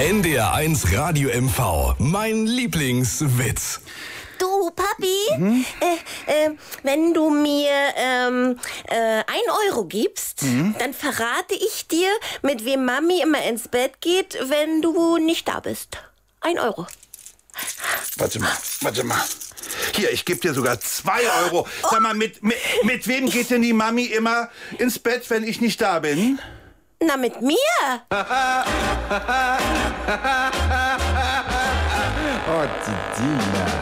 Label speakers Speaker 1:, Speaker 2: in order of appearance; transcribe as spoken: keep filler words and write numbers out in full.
Speaker 1: N D R eins Radio M V. Mein Lieblingswitz.
Speaker 2: Du, Papi, mhm. äh, äh, wenn du mir ähm, äh, ein Euro gibst, mhm. dann verrate ich dir, mit wem Mami immer ins Bett geht, wenn du nicht da bist. Ein Euro.
Speaker 3: Warte mal, warte mal. Hier, ich gebe dir sogar zwei Euro. Sag mal, mit, mit, mit wem geht denn die Mami immer ins Bett, wenn ich nicht da bin?
Speaker 2: Na, mit mir.
Speaker 4: Oh, die Dina.